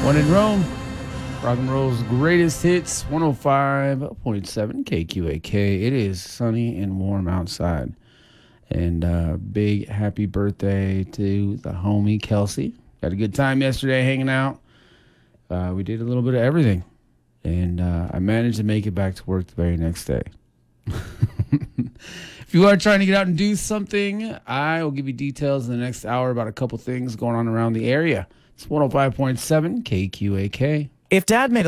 One in Rome. Rock and roll's greatest hits, 105.7 KQAK. It is sunny and warm outside. And big happy birthday to the homie Kelsey. Had a good time yesterday hanging out. We did a little bit of everything. And I managed to make it back to work the very next day. If you are trying to get out and do something, I will give you details in the next hour about a couple things going on around the area. It's 105.7 KQAK. If Dad made